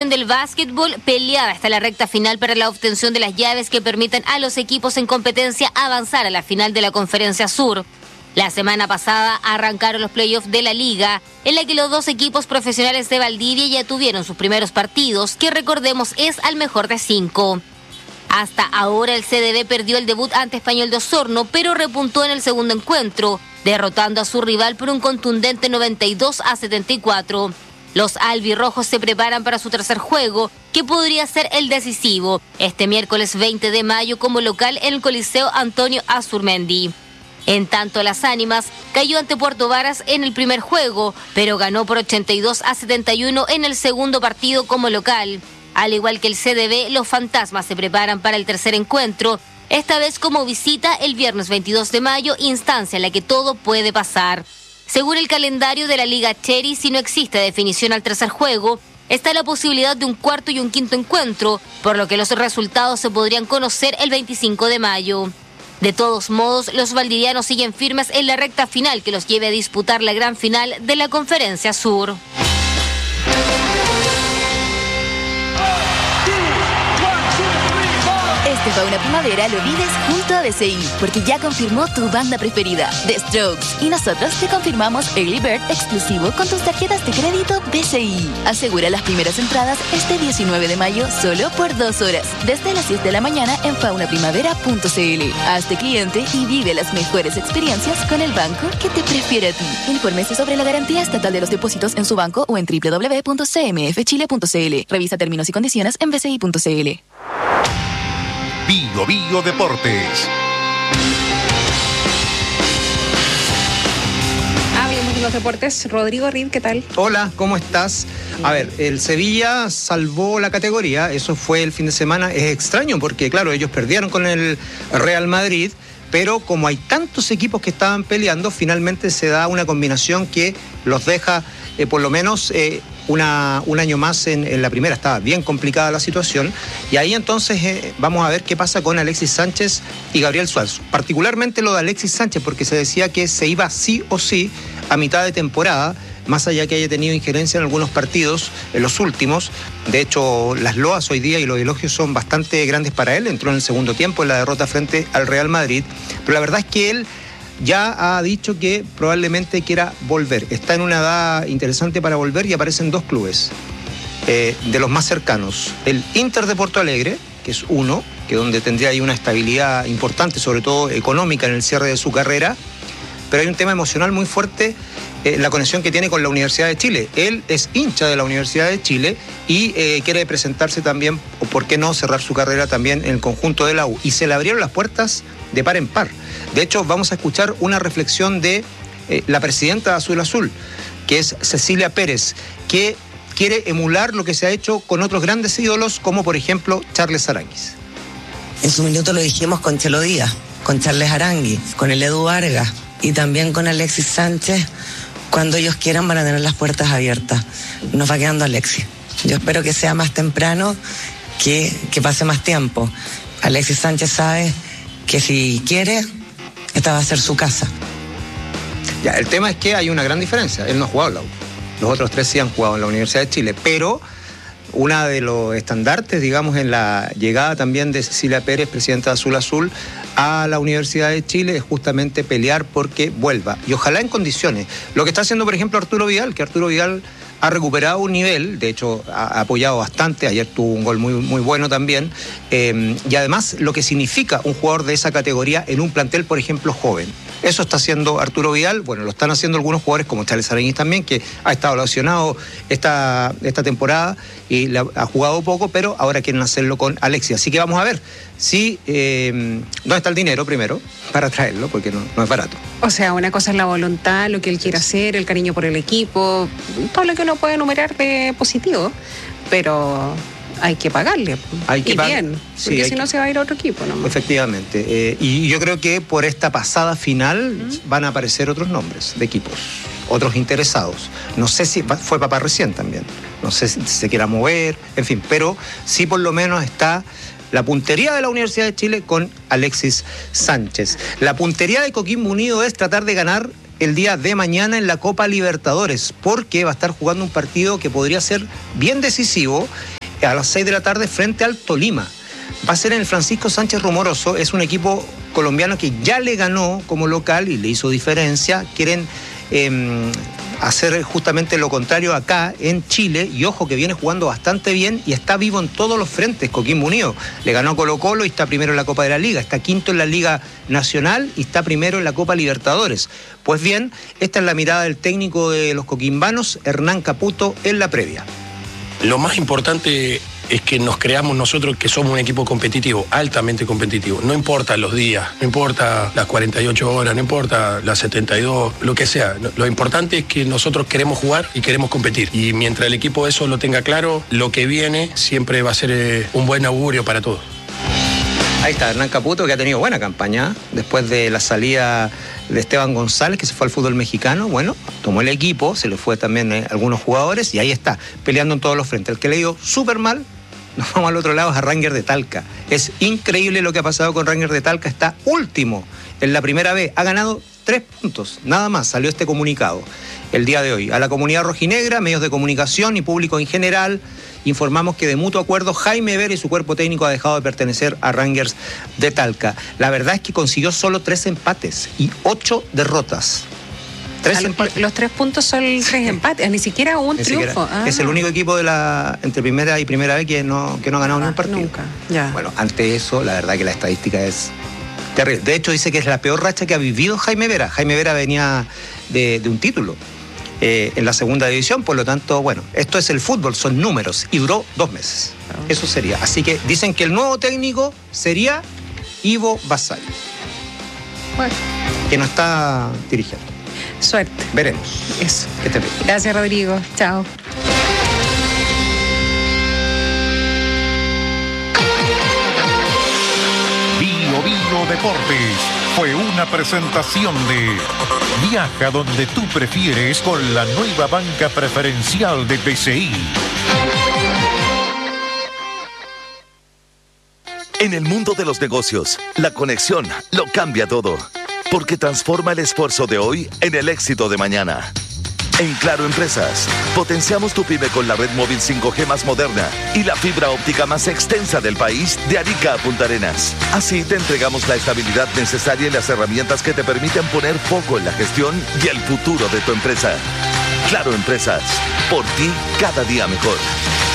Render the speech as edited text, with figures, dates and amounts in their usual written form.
del básquetbol, peleada hasta la recta final para la obtención de las llaves que permitan a los equipos en competencia avanzar a la final de la Conferencia Sur. La semana pasada arrancaron los playoffs de la liga, en la que los dos equipos profesionales de Valdivia ya tuvieron sus primeros partidos, que recordemos es al mejor de 5. Hasta ahora el CDB perdió el debut ante Español de Osorno, pero repuntó en el segundo encuentro, derrotando a su rival por un contundente 92-74. Los albirrojos se preparan para su tercer juego, que podría ser el decisivo, este miércoles 20 de mayo como local en el Coliseo Antonio Azurmendi. En tanto, Las Ánimas cayó ante Puerto Varas en el primer juego, pero ganó por 82-71 en el segundo partido como local. Al igual que el CDB, los Fantasmas se preparan para el tercer encuentro, esta vez como visita el viernes 22 de mayo, instancia en la que todo puede pasar. Según el calendario de la Liga Cherry, si no existe definición al tercer juego, está la posibilidad de un cuarto y un quinto encuentro, por lo que los resultados se podrían conocer el 25 de mayo. De todos modos, los valdivianos siguen firmes en la recta final que los lleve a disputar la gran final de la Conferencia Sur. Este Fauna Primavera lo vives junto a BCI, porque ya confirmó tu banda preferida, The Strokes. Y nosotros te confirmamos Early Bird exclusivo con tus tarjetas de crédito BCI. Asegura las primeras entradas este 19 de mayo solo por 2 horas, desde las 10 de la mañana en faunaprimavera.cl. Hazte cliente y vive las mejores experiencias con el banco que te prefiere a ti. Infórmese sobre la garantía estatal de los depósitos en su banco o en www.cmfchile.cl. Revisa términos y condiciones en bci.cl. Bio Bio Deportes. Hablemos de los deportes. Rodrigo Reed, ¿qué tal? Hola, ¿cómo estás? A ver, el Sevilla salvó la categoría, eso fue el fin de semana. Es extraño porque, claro, ellos perdieron con el Real Madrid, pero como hay tantos equipos que estaban peleando, finalmente se da una combinación que los deja por lo menos un año más en la primera. Estaba bien complicada la situación y ahí entonces vamos a ver qué pasa con Alexis Sánchez y Gabriel Suazo. Particularmente lo de Alexis Sánchez, porque se decía que se iba sí o sí a mitad de temporada, más allá que haya tenido injerencia en algunos partidos, en los últimos. De hecho, las loas hoy día y los elogios son bastante grandes para él. Entró en el segundo tiempo en la derrota frente al Real Madrid, pero la verdad es que él ya ha dicho que probablemente quiera volver. Está en una edad interesante para volver y aparecen dos clubes de los más cercanos. El Inter de Porto Alegre, que es uno, que donde tendría ahí una estabilidad importante, sobre todo económica en el cierre de su carrera, pero hay un tema emocional muy fuerte, la conexión que tiene con la Universidad de Chile. Él es hincha de la Universidad de Chile y quiere presentarse también, o por qué no, cerrar su carrera también en el conjunto de la U. Y se le abrieron las puertas de par en par. De hecho, vamos a escuchar una reflexión de la presidenta de Azul Azul, que es Cecilia Pérez, que quiere emular lo que se ha hecho con otros grandes ídolos, como por ejemplo Charles Aranguis. En su minuto lo dijimos con Chelo Díaz, con Charles Aranguis, con el Edu Vargas y también con Alexis Sánchez. Cuando ellos quieran van a tener las puertas abiertas. Nos va quedando Alexis. Yo espero que sea más temprano, que pase más tiempo. Alexis Sánchez sabe que si quiere, esta va a ser su casa. Ya, el tema es que hay una gran diferencia. Él no ha jugado en la U. Los otros tres sí han jugado en la Universidad de Chile, pero una de los estandartes, digamos, en la llegada también de Cecilia Pérez, presidenta de Azul Azul, a la Universidad de Chile es justamente pelear porque vuelva. Y ojalá en condiciones. Lo que está haciendo, por ejemplo, Arturo Vidal, que Arturo Vidal ha recuperado un nivel, de hecho ha apoyado bastante, ayer tuvo un gol muy bueno también, y además lo que significa un jugador de esa categoría en un plantel, por ejemplo, joven. Eso está haciendo Arturo Vidal, bueno, lo están haciendo algunos jugadores como Charles Aranguis también, que ha estado lesionado esta temporada y ha jugado poco, pero ahora quieren hacerlo con Alexis. Así que vamos a ver si dónde está el dinero primero para traerlo, porque no es barato. O sea, una cosa es la voluntad, lo que él quiere hacer, el cariño por el equipo, todo lo que uno puede enumerar de positivo, pero hay que pagarle. Bien, porque si no se va a ir a otro equipo, ¿no? Efectivamente. Y yo creo que por esta pasada final van a aparecer otros nombres de equipos, otros interesados. No sé si fue papá recién también, no sé si se quiera mover, en fin, pero sí por lo menos está la puntería de la Universidad de Chile con Alexis Sánchez. La puntería de Coquimbo Unido es tratar de ganar el día de mañana en la Copa Libertadores, porque va a estar jugando un partido que podría ser bien decisivo a las 6 de la tarde frente al Tolima. Va a ser en el Francisco Sánchez Rumoroso, es un equipo colombiano que ya le ganó como local y le hizo diferencia. Quieren hacer justamente lo contrario acá en Chile, y ojo que viene jugando bastante bien y está vivo en todos los frentes. Coquimbo Unido le ganó a Colo-Colo y está primero en la Copa de la Liga, está quinto en la Liga Nacional y está primero en la Copa Libertadores. Pues bien, esta es la mirada del técnico de los coquimbanos, Hernán Caputo, en la previa. Lo más importante es que nos creamos nosotros que somos un equipo competitivo, altamente competitivo. No importa los días, no importa las 48 horas, no importa las 72, lo que sea. Lo importante es que nosotros queremos jugar y queremos competir. Y mientras el equipo eso lo tenga claro, lo que viene siempre va a ser un buen augurio para todos. Ahí está Hernán Caputo, que ha tenido buena campaña después de la salida de Esteban González, que se fue al fútbol mexicano. Bueno, tomó el equipo, se le fue también algunos jugadores y ahí está, peleando en todos los frentes. El que le dio súper mal, nos vamos al otro lado, es a Rangers de Talca. Es increíble lo que ha pasado con Rangers de Talca, está último en la primera vez, ha ganado 3 puntos, nada más, salió este comunicado el día de hoy. A la comunidad rojinegra, medios de comunicación y público en general, informamos que de mutuo acuerdo Jaime Vera y su cuerpo técnico ha dejado de pertenecer a Rangers de Talca. La verdad es que consiguió solo 3 empates y 8 derrotas. 3 empates. Los 3 puntos son 3 empates, ni siquiera un triunfo. Es el único equipo de entre primera y primera vez que no ha ganado ni un partido. Nunca, ya. Bueno, ante eso, la verdad que la estadística es terrible. De hecho, dice que es la peor racha que ha vivido Jaime Vera. Jaime Vera venía de un título en la segunda división, por lo tanto, bueno, esto es el fútbol, son números, y duró 2 meses. Eso sería. Así que dicen que el nuevo técnico sería Ivo Basay, bueno, que no está dirigiendo. Suerte. Veremos. Eso. Que esté bien. Gracias, Rodrigo. Chao. Bio Deportes fue una presentación de Viaja donde tú prefieres con la nueva banca preferencial de BCI. En el mundo de los negocios, la conexión lo cambia todo, porque transforma el esfuerzo de hoy en el éxito de mañana. En Claro Empresas, potenciamos tu pyme con la red móvil 5G más moderna y la fibra óptica más extensa del país, de Arica a Punta Arenas. Así te entregamos la estabilidad necesaria y las herramientas que te permiten poner foco en la gestión y el futuro de tu empresa. Claro Empresas, por ti cada día mejor.